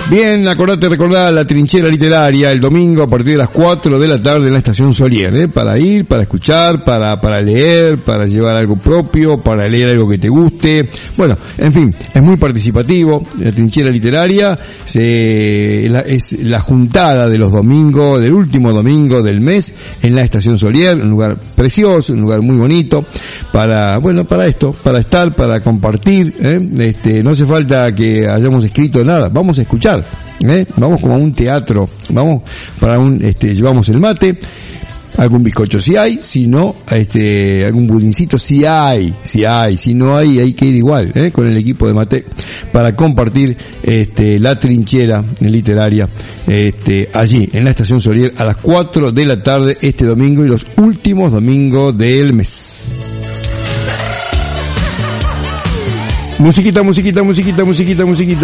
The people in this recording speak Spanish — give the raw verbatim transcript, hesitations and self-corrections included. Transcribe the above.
Bien, acordate, recordá la trinchera literaria el domingo a partir de las cuatro de la tarde en la estación Solier, ¿eh? Para ir, para escuchar, para, para leer, para llevar algo propio, para leer algo que te guste. Bueno, en fin, es muy participativo. La trinchera literaria se, la, es la juntada de los domingos, del último domingo del mes en la estación Solier, un lugar precioso, un lugar muy bonito, para, bueno, para esto, para estar, para compartir, ¿eh? Este, no hace falta que hayamos escrito nada, vamos a escuchar, ¿eh? Vamos como a un teatro, vamos para un, este, llevamos el mate, algún bizcocho si hay, si no, este, algún budincito si hay, si hay, si no hay, hay que ir igual, ¿eh? Con el equipo de mate para compartir, este, la trinchera literaria, este, allí en la estación Solier a las cuatro de la tarde este domingo y los últimos domingos del mes. Musiquita, musiquita, musiquita, musiquita, musiquita.